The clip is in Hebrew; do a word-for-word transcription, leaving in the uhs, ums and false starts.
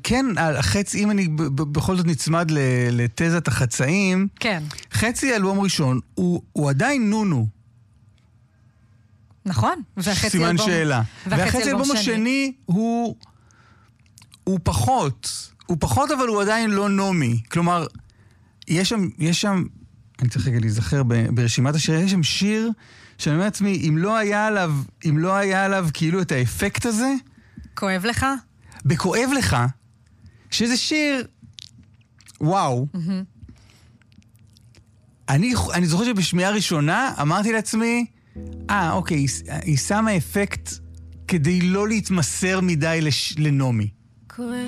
כן, החצי, אם אני בכל זאת נצמד לתזת החצאים, כן. חצי אלבום ראשון, הוא, הוא עדיין נונו. נכון. סימן אלבום, שאלה. והחצי אלבום השני, השני הוא, הוא פחות. הוא פחות, אבל הוא עדיין לא נומי. כלומר, יש שם, יש שם, אני צריך רגע להיזכר ברשימת השירים, יש שם שיר שאני אומר לעצמי, אם לא היה עליו, אם לא היה עליו כאילו את האפקט הזה, כואב לך? בכואב לך, שזה שיר, וואו. Mm-hmm. אני, אני זוכר שבשמיעה ראשונה אמרתי לעצמי, אה, אוקיי, היא, היא שמה אפקט כדי לא להתמסר מדי לש, לנומי.